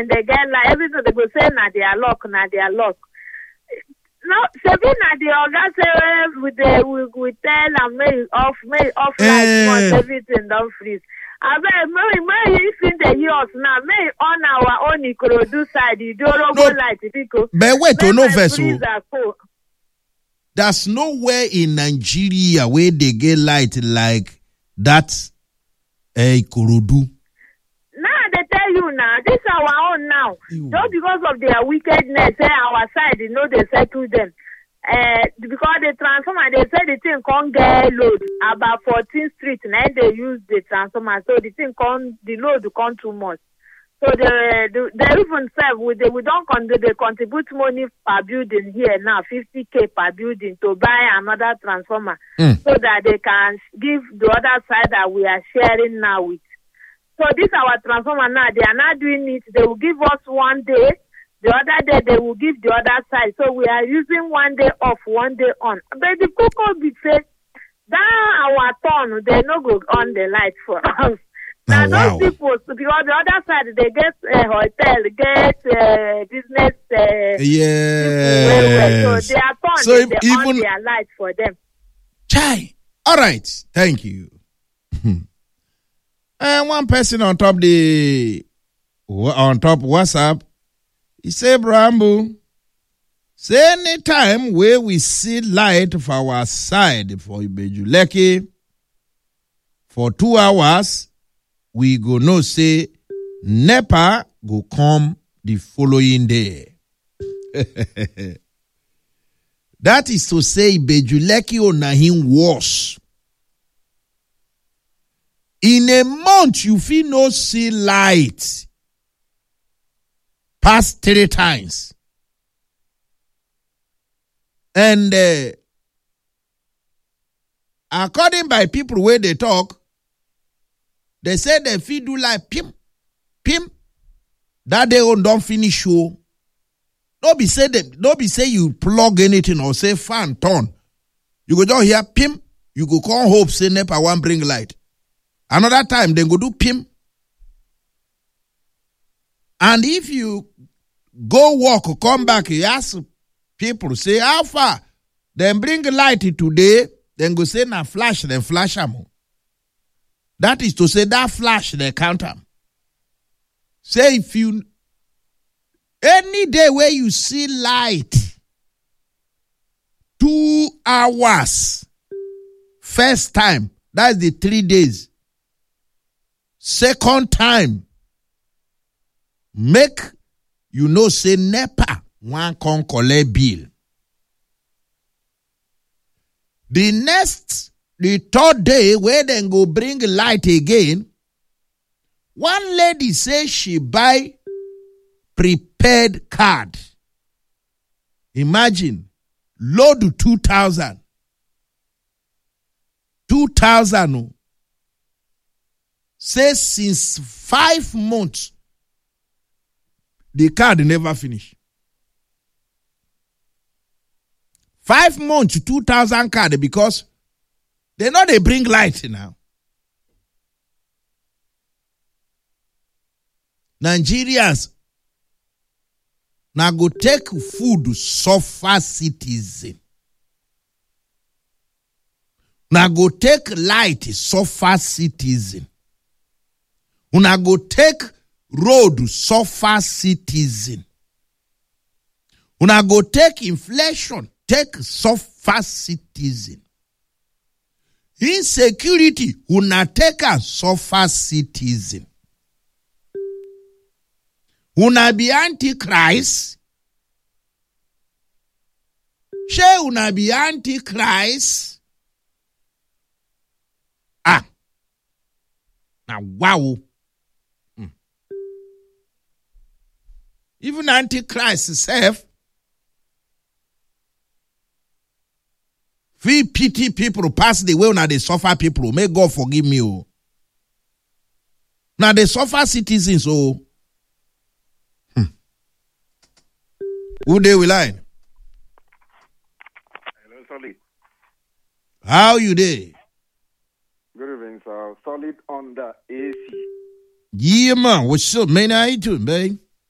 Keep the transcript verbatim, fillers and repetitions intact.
then they get like everything they go say na their luck, na their luck. No, Sabina the organ say with the we we tell and may off may off like once everything don't freeze. I bet may may you see the years now. May on our own Ikorodu side, you don't know like because. But wait, to no vessel. There's nowhere in Nigeria where they get light like that. Eh, Ikorodu. Now they tell you now, this is our own now. Ew. Just because of their wickedness, eh, our side, you know, they settle them. Uh, because the transformer, they say the thing can't get load about fourteenth street, and then they use the transformer, so the thing can't, the load can't too much. So they, they, they even say we, they, we don't con- they contribute money per building here now, fifty K per building to buy another transformer, mm. so that they can give the other side that we are sharing now with. So this our transformer now, they are not doing it. They will give us one day. The other day, they will give the other side. So we are using one day off, one day on. But the cocoa be say, that our turn, they no go on the light for us. Now, oh, wow. Those people, because the other side, they get a hotel, get uh, business. Uh, yes. So they are turn, so they even, on their light for them. Chai. All right. Thank you. And one person on top the, on top WhatsApp, he say, Brambo, say anytime where we see light for our side for Ibejuleke for two hours, we go no say NEPA go come the following day. That is to say Ibejuleke on him worse. In a month, you feel no see light. Past three times. And uh, according by people where they talk, they say they feel do like pim, pim. That they don't finish show. Don't be say them, don't be say you plug anything or say fan turn. You go down here, pim, you go call hope, say NEPA one bring light. Another time, they go do pim. And if you go walk, come back, you ask people, say, how far? Then bring light today, then go say, na flash, then flash them. That is to say, that flash, they count them. Say, if you, any day where you see light, two hours, first time, that's the three days. Second time, make you know say NEPA one can collect bill. The next, the third day, where then go bring light again, one lady say she buy prepaid card. Imagine, load two thousand. two thousand. Say since five months, the card never finish. Five months, two thousand card because they know they bring light now. Nigerians now go take food suffer citizen. Now go take light suffer citizen. Una go take road suffer citizen. Una go take inflation, take suffer citizen. Insecurity, una take a suffer citizen. Una be antichrist. She una be antichrist. Ah. Now wow. Even Antichrist self, we pity people pass the way now they suffer people. May God forgive me. Oh. Now they suffer citizens. Oh. Hmm. Who they will line? Hello, Solid. How you there? Good evening, sir. Solid on the A C. Yeah, man. What's up, man? How you doing, babe?